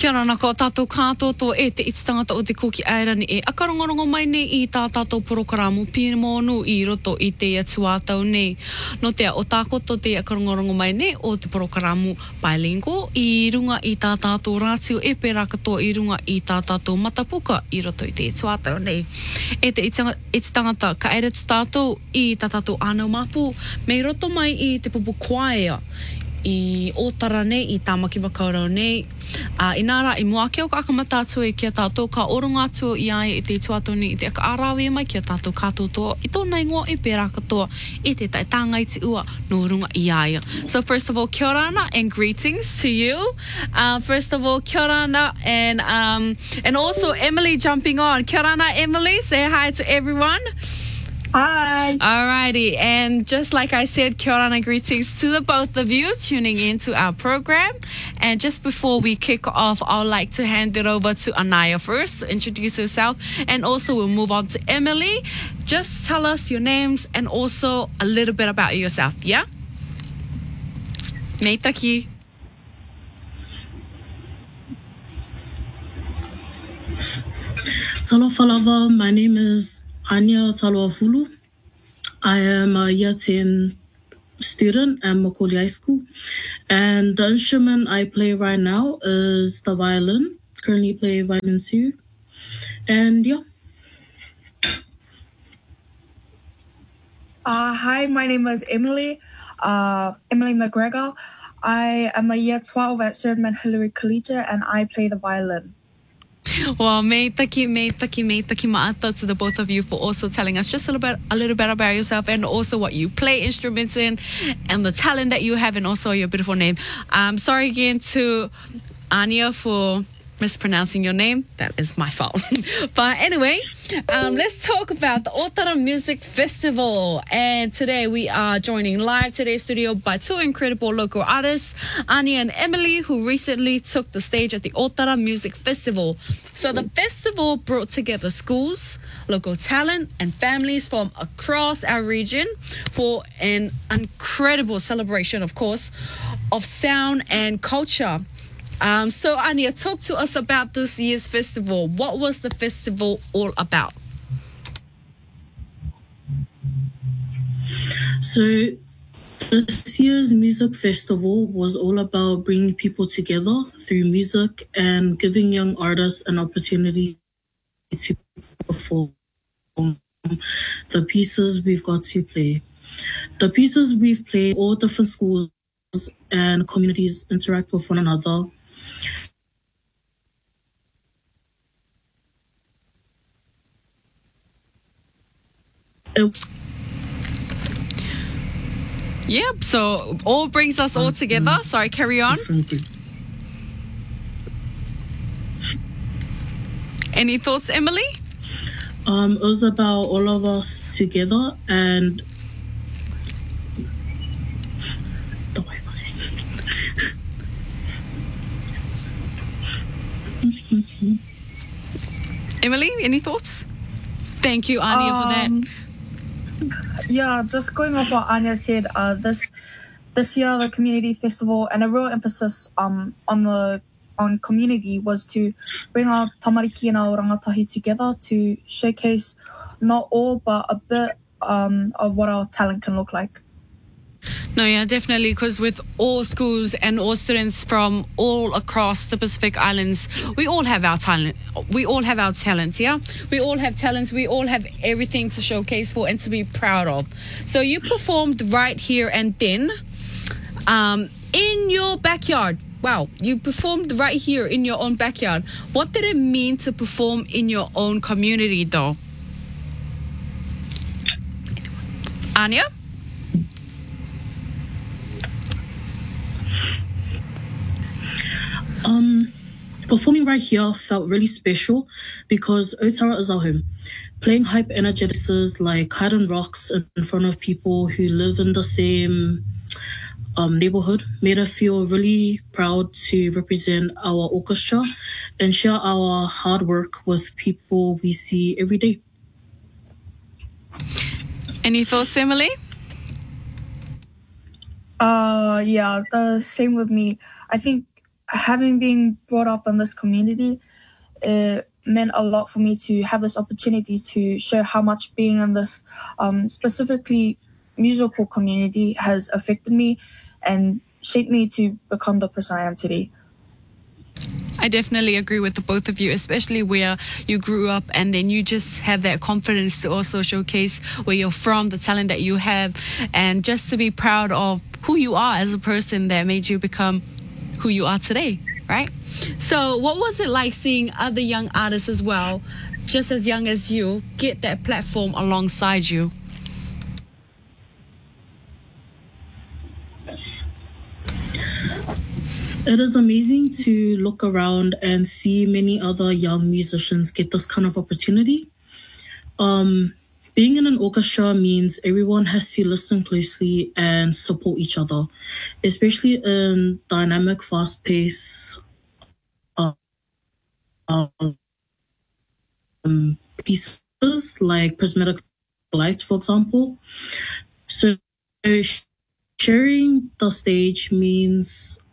Kia ora nā ko tātou kātoto e te ititangata o te kuki airani e akarongorongo mai nei I tā tātou porokaramu pine mōnu I roto I te atuātau nei. No te o tākoto te akarongorongo mai nei o te porokaramu bilingual I runga I tā tātou rātio e pērā katoa I runga I tā tātou matapuka I roto I te atuātau nei. E te ititangata ka ere tu tātou I tā tātou ānau mapu mei roto mai I te pupu kwaea I Otara nei, I Tāmaki Makaurau nei. I nāra, I mua keo ka akamata atu e kia tātou ka oronga atu I ai I te tuatau nei I te aka arawe mai kia tātou kātotoa I tōna ingoa e pērā katoa I te taitanga I te ua no runga I ai. So first of all, kia ora ana and greetings to you. First of all, kia ora ana and also Emily jumping on. Kia ora ana, Emily, say hi to everyone. Hi. Alrighty, and just like I said, kia ora and greetings to the both of you tuning in to our program. And just before we kick off, I would like to hand it over to Anaya first to introduce herself, and also we'll move on to Emily. Just tell us your names and also a little bit about yourself, yeah? Mei taki. Talofa lava, my name is Anya Taloafulu. I am a year 10 student at Makoli High School. And the instrument I play right now is the violin. Currently play violin 2. And yeah. Hi, my name is Emily. Emily McGregor. I am a year 12 at Serdman Hillary Collegiate and I play the violin. Well, mei taki ma'ata to the both of you for also telling us just a little bit about yourself and also what you play instruments in and the talent that you have and also your beautiful name. Sorry again to Anya for mispronouncing your name. That is my fault. But anyway, let's talk about the Otara Music Festival. And today we are joining live today's studio by two incredible local artists, Anya and Emily, who recently took the stage at the Otara Music Festival. So the festival brought together schools, local talent, and families from across our region for an incredible celebration, of course, of sound and culture. So Anya, talk to us about this year's festival. What was the festival all about? So this year's music festival was all about bringing people together through music and giving young artists an opportunity to perform the pieces we've got to play. The pieces we've played, all different schools and communities interact with one another. Yep, so all brings us all together. Sorry, carry on. Any thoughts, Emily? It was about all of us together and the Wi-Fi. Emily, any thoughts? Thank you, Anya, for that. Yeah, just going off what Anya said, this year the community festival and a real emphasis on community was to bring our tamariki and our rangatahi together to showcase not all but a bit of what our talent can look like. No, yeah, definitely, because with all schools and all students from all across the Pacific Islands, we all have our talent. We all have our talents, yeah? We all have talents. We all have everything to showcase for and to be proud of. So you performed right here and then in your backyard. Wow, you performed right here in your own backyard. What did it mean to perform in your own community, though? Anya? Performing right here felt really special because Otara is our home. Playing hype energetics like Hidden Rocks in front of people who live in the same neighborhood made us feel really proud to represent our orchestra and share our hard work with people we see every day. Any thoughts, Emily? Yeah, the same with me. I think having been brought up in this community, it meant a lot for me to have this opportunity to show how much being in this specifically musical community has affected me and shaped me to become the person I am today. I definitely agree with the both of you, especially where you grew up and then you just have that confidence to also showcase where you're from, the talent that you have, and just to be proud of who you are as a person that made you become who you are today, right? So what was it like seeing other young artists as well, just as young as you, get that platform alongside you? It is amazing to look around and see many other young musicians get this kind of opportunity. Being in an orchestra means everyone has to listen closely and support each other, especially in dynamic, fast-paced pieces like Prismatic Lights, for example. So sharing the stage means